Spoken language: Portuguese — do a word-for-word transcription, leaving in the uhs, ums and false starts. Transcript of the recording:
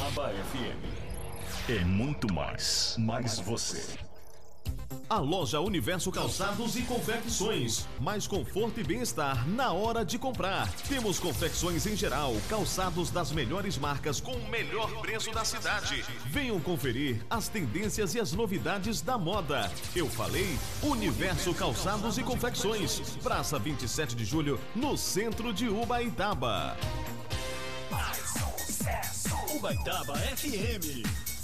Ubaitaba F M. É muito mais, mais você. A loja Universo Calçados e Confecções. Mais conforto e bem-estar na hora de comprar. Temos confecções em geral, calçados das melhores marcas com o melhor preço da cidade. Venham conferir as tendências e as novidades da moda. Eu falei Universo Calçados e Confecções. Praça vinte e sete de julho, no centro de Ubaitaba. Mais sucesso. Ubaitaba F M.